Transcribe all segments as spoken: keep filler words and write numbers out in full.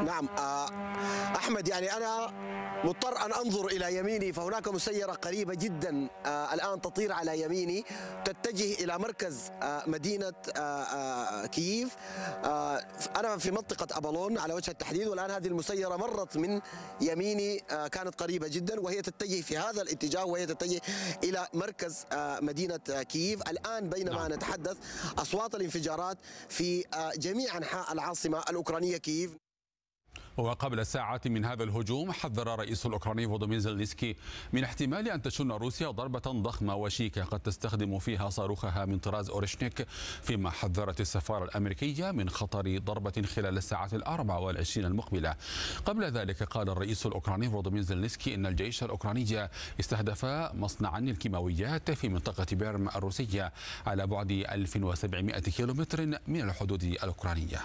نعم آه، أحمد، يعني أنا مضطر أن أنظر إلى يميني، فهناك مسيرة قريبة جدا آه، الآن تطير على يميني، تتجه إلى مركز آه، مدينة آه، آه، كييف. آه، أنا في منطقة أبالون على وجه التحديد، والآن هذه المسيرة مرت من يميني، آه، كانت قريبة جدا وهي تتجه في هذا الاتجاه، وهي تتجه إلى مركز آه، مدينة آه، كييف. الآن بينما نتحدث أصوات الانفجارات في آه، جميع أنحاء العاصمة الأوكرانية كييف. وقبل ساعات من هذا الهجوم حذر الرئيس الأوكراني فولودومير زيلينسكي من احتمال أن تشن روسيا ضربة ضخمة وشيكة قد تستخدم فيها صاروخها من طراز أوريشنيك، فيما حذرت السفارة الأمريكية من خطر ضربة خلال الساعات الأربع والعشرين المقبلة. قبل ذلك قال الرئيس الأوكراني فولودومير زيلينسكي إن الجيش الأوكراني استهدف مصنعا للكيماويات في منطقة بيرم الروسية على بعد ألف وسبعمائة كيلومتر من الحدود الأوكرانية.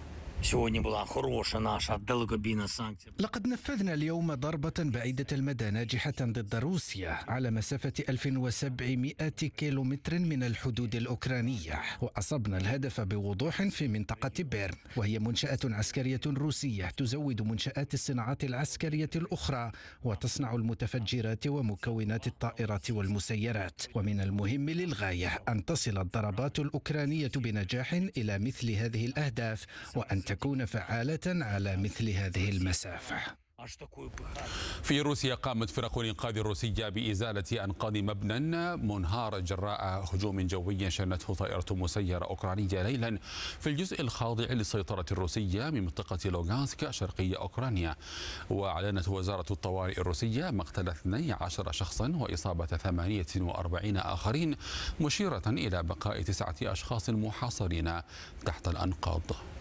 لقد نفذنا اليوم ضربة بعيدة المدى ناجحة ضد روسيا على مسافة ألف وسبعمائة كيلومتر من الحدود الأوكرانية، وأصبنا الهدف بوضوح في منطقة بيرم، وهي منشأة عسكرية روسية تزود منشآت الصناعات العسكرية الأخرى وتصنع المتفجرات ومكونات الطائرات والمسيرات. ومن المهم للغاية أن تصل الضربات الأوكرانية بنجاح إلى مثل هذه الأهداف، وأن تكون فعالة على مثل هذه المسافة. في روسيا قامت فرق الإنقاذ الروسية بإزالة أنقاض مبنى منهار جراء هجوم جوي شنته طائرة مسيرة أوكرانية ليلا في الجزء الخاضع للسيطرة الروسية من منطقة لوغانسك شرقية أوكرانيا. وأعلنت وزارة الطوارئ الروسية مقتل اثني عشر شخصا وإصابة ثمانية وأربعين آخرين، مشيرة إلى بقاء تسعة أشخاص محاصرين تحت الأنقاض.